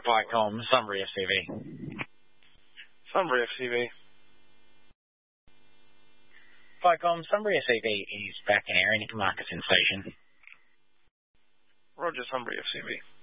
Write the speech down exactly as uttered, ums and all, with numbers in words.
Viacom, Sunbury F C V. Sunbury F C V. Viacom, Sunbury F C V is back in air and you can mark us in station. Roger, Sunbury F C V.